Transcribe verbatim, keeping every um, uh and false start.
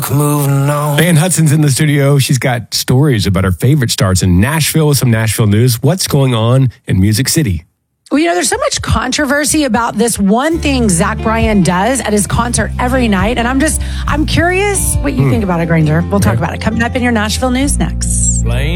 Moving on. Van Hudson's in the studio. She's got stories about her favorite stars in Nashville with some Nashville news. What's going on in Music City? Well, you know, there's so much controversy about this one thing Zach Bryan does at his concert every night. And I'm just, I'm curious what you hmm. think about it, Granger. We'll talk about it coming up in your Nashville news next.